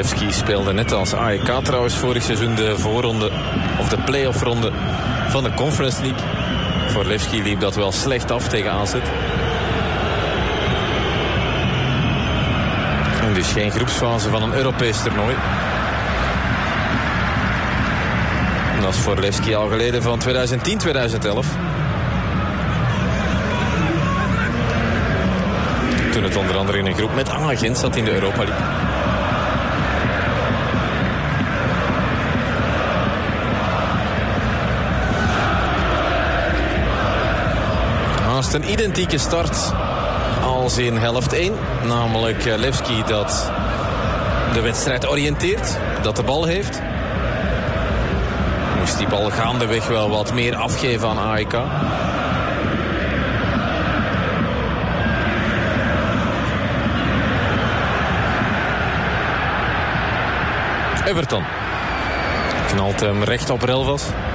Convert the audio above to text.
Levski speelde net als AEK trouwens vorig seizoen de voorronde of de play-off ronde van de Conference League. Voor Levski liep dat wel slecht af tegen AZ. En dus geen groepsfase van een Europees toernooi. En dat is voor Levski al geleden van 2010-2011. Toen het onder andere in een groep met Gent zat in de Europa League. Naast een identieke start als in helft 1. Namelijk Levski dat de wedstrijd oriënteert. Dat de bal heeft. Moest die bal gaandeweg wel wat meer afgeven aan AEK. Everton knalt hem recht op Relvas.